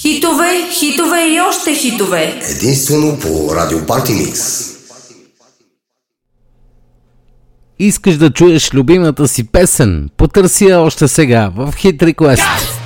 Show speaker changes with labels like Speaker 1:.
Speaker 1: Хитове, хитове и още хитове.
Speaker 2: Единствено по Радио Парти Микс.
Speaker 3: Искаш да чуеш любимата си песен? Потърси я още сега в Hit Request.